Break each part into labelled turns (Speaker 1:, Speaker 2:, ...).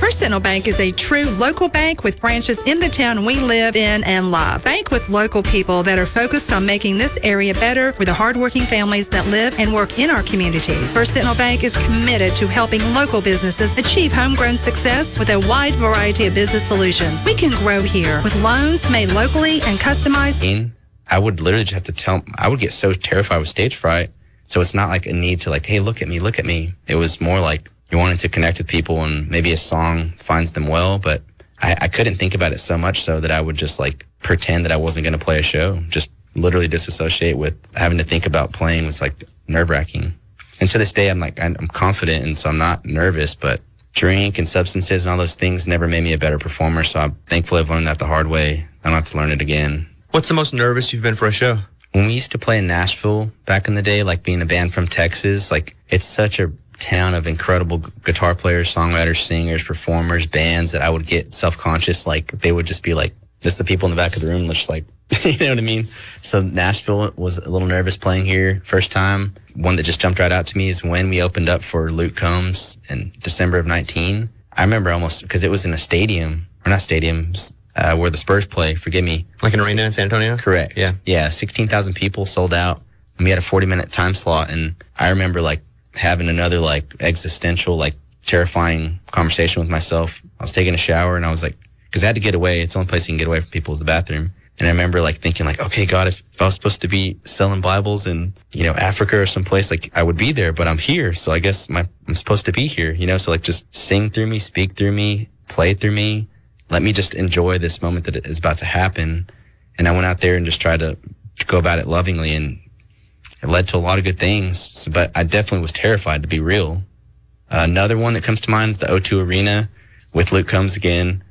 Speaker 1: First Sentinel Bank is a true local bank with branches in the town we live in and love. Bank with local people that are focused on making this area better for the hardworking families that live and work in our communities. First Sentinel Bank is committed to helping local businesses achieve homegrown success with a wide variety of business solutions. We can grow here with loans made locally and customized.
Speaker 2: I would literally just have to I would get so terrified with stage fright. So it's not like a need to hey, look at me. It was more like you wanted to connect with people and maybe a song finds them well, but I couldn't think about it so much so that I would just pretend that I wasn't going to play a show. Just literally disassociate with having to think about playing was nerve-wracking. And to this day, I'm confident, and so I'm not nervous, but drink and substances and all those things never made me a better performer. So I'm thankful I've learned that the hard way. I don't have to learn it again.
Speaker 3: What's the most nervous you've been for a show?
Speaker 2: When we used to play in Nashville back in the day, being a band from Texas, it's such a town of incredible guitar players, songwriters, singers, performers, bands that I would get self-conscious. They would just be this the people in the back of the room, just you know what I mean? So Nashville was a little nervous playing here. First time, one that just jumped right out to me is when we opened up for Luke Combs in December of 19. I remember almost, because it was in a stadium, or not stadiums, where the Spurs play, forgive me.
Speaker 3: Like an arena in San Antonio?
Speaker 2: Correct.
Speaker 3: Yeah.
Speaker 2: Yeah, 16,000 people sold out. And we had a 40-minute time slot, and I remember having another existential, terrifying conversation with myself. I was taking a shower, and I was because I had to get away. It's the only place you can get away from people is the bathroom. And I remember thinking okay, God, if I was supposed to be selling Bibles in, Africa or someplace, I would be there, but I'm here. So I guess I'm supposed to be here, So just sing through me, speak through me, play through me. Let me just enjoy this moment that is about to happen. And I went out there and just tried to go about it lovingly, and it led to a lot of good things, but I definitely was terrified, to be real. Another one that comes to mind is the O2 Arena with Luke Combs again.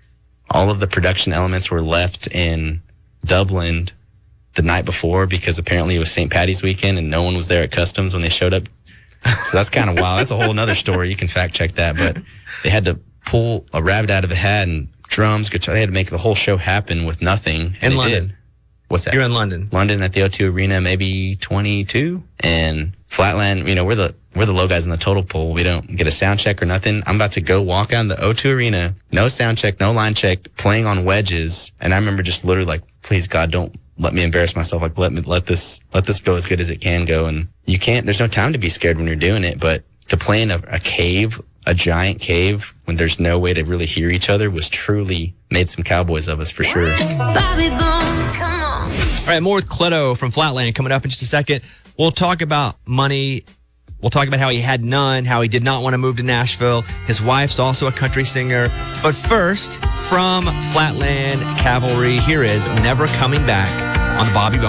Speaker 2: All of the production elements were left in Dublin the night before because apparently it was St. Paddy's weekend and no one was there at customs when they showed up. So that's kind of wild. That's a whole other story. You can fact check that, but they had to pull a rabbit out of a hat and drums, guitar. They had to make the whole show happen with nothing.
Speaker 3: In London.
Speaker 2: What's that?
Speaker 3: You're in London.
Speaker 2: London at the O2 Arena, maybe 22. And Flatland, we're the low guys in the total pool. We don't get a sound check or nothing. I'm about to go walk out in the O2 Arena, no sound check, no line check, playing on wedges. And I remember just literally please God, don't let me embarrass myself. Let this go as good as it can go. And there's no time to be scared when you're doing it. But to play in a cave, a giant cave, when there's no way to really hear each other was truly made some cowboys of us for sure.
Speaker 4: Bobby Bones, come on.
Speaker 3: All right, more with Cleto from Flatland coming up in just a second. We'll talk about money. We'll talk about how he had none, how he did not want to move to Nashville. His wife's also a country singer. But first, from Flatland Cavalry, here is Never Coming Back on the Bobby Bones